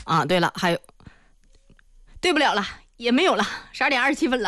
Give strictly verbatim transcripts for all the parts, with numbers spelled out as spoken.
啊，对了，还有，对不了了，也没有了，十二点二十七分了。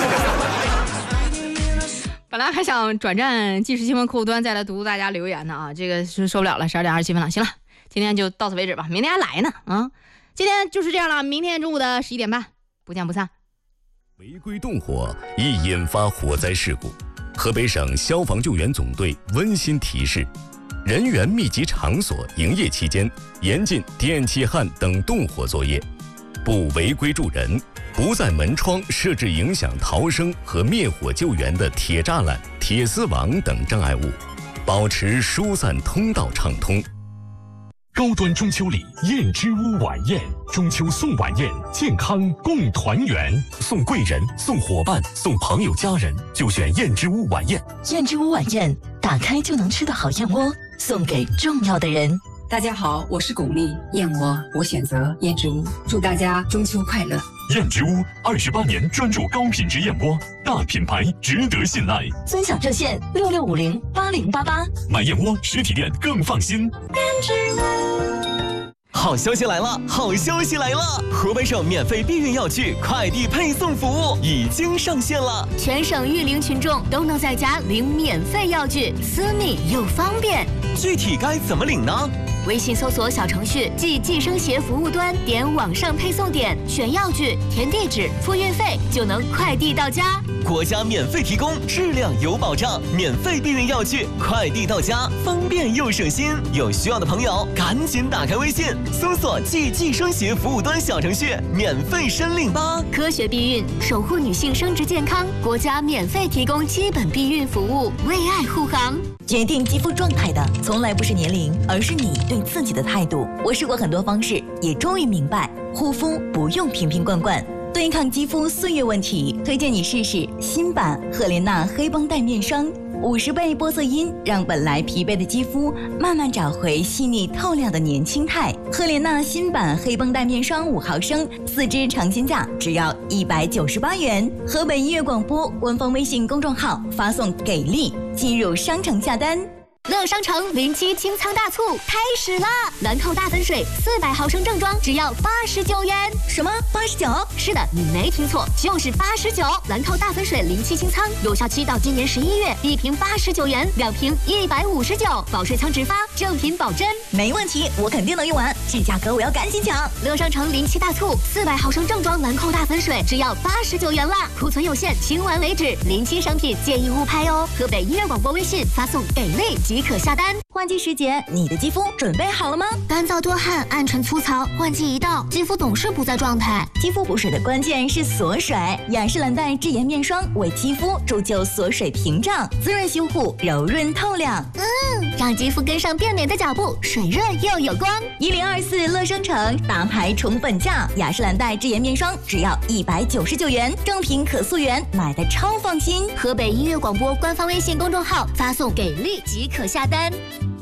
本来还想转战即时新闻客户端再来读大家留言呢啊，这个是受不了了，十二点二十七分了。行了，今天就到此为止吧，明天还来呢啊！今天就是这样了，明天中午的十一点半，不见不散。 违规动火易引发火灾事故，河北省消防救援总队温馨提示：人员密集场所营业期间，严禁电气焊等动火作业，不违规助人，不在门窗设置影响逃生和灭火救援的铁栅栏、铁丝网等障碍物，保持疏散通道畅通。 高端中秋礼燕之屋晚宴，中秋送晚宴，健康共团圆，送贵人、送伙伴、送朋友家人，就选燕之屋晚宴。 燕之屋晚宴，打开就能吃的好燕窝，送给重要的人。 大家好，我是巩俐，燕窝我选择燕之屋，祝大家中秋快乐。 燕之屋二十八年专注高品质燕窝，大品牌值得信赖。 尊享热线六六五零八零八八， 买燕窝实体店更放心。 燕之屋。 好消息来了！好消息来了！河北省免费避孕药具快递配送服务已经上线了， 全省育龄群众都能在家领免费药具，私密又方便。 具体该怎么领呢？ 微信搜索小程序即计生协服务端，点网上配送点，选药具，填地址，付运费，就能快递到家。 国家免费提供，质量有保障，免费避孕药具快递到家，方便又省心。有需要的朋友赶紧打开微信，搜索即计生协服务端小程序，免费申领吧。 科学避孕，守护女性生殖健康，国家免费提供基本避孕服务，为爱护航。 决定肌肤状态的从来不是年龄，而是你对自己的态度。我试过很多方式，也终于明白，护肤不用瓶瓶罐罐。对抗肌肤岁月问题，推荐你试试新版赫莲娜黑绷带面霜，五十倍玻色因让本来疲惫的肌肤慢慢找回细腻透亮的年轻态。赫莲娜新版黑绷带面霜五毫升，四支尝鲜价只要一百九十八元。河北音乐广播官方微信公众号发送给力，进入商城下单。 乐商城零七清仓大促开始啦！兰蔻大粉水四百毫升正装只要八十九元。 什么八十九？ 是的，你没听错，就是八十九。兰蔻大粉水零七清仓有效期到今年十一月，一瓶八十九元，两瓶一百五十九，保水仓直发，正品保真。 没问题，我肯定能用完，这价格我要赶紧抢！ 乐商城零七大促，四百毫升正装兰蔻大粉水只要八十九元啦，库存有限，清完为止。零七商品建议勿拍哦。河北音乐广播微信发送给力即可下单。 换季时节，你的肌肤准备好了吗？ 干燥多汗、暗沉粗糙，换季一到，肌肤总是不在状态。 肌肤补水的关键是锁水，雅诗兰黛智妍面霜为肌肤铸就锁水屏障，滋润修护，柔润透亮。 嗯，让肌肤跟上变美的脚步，水润又有光。 一零二四乐商城大牌重本价，雅诗兰黛智妍面霜只要一百九十九元，正品可溯源，买的超放心。 河北音乐广播官方微信公众号发送给力即可下单。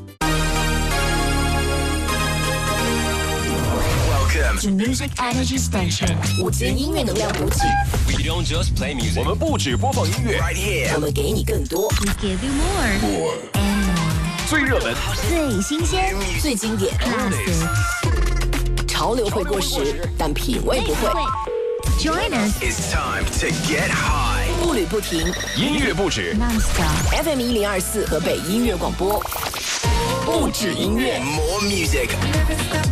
To Music Energy Station， 午间音乐能量补给。 We don't just play music， 我们不只播放音乐 ，right here， 我们给你更多。 We give you more more and more， 最热门、 最新鲜、 最经典。 Classic， 潮流会过时，但品味不会。 Join us。 It's time to get high， 步履不停， 音乐不止 ，Non-stop。 F M 一零二四河北音乐广播，不止音乐 ，more music。